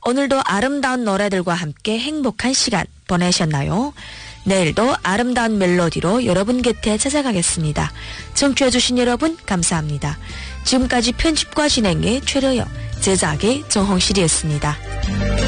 오늘도 아름다운 노래들과 함께 행복한 시간 보내셨나요? 내일도 아름다운 멜로디로 여러분 곁에 찾아가겠습니다. 청취해주신 여러분 감사합니다. 지금까지 편집과 진행의 최려영, 제작의 정홍실이었습니다.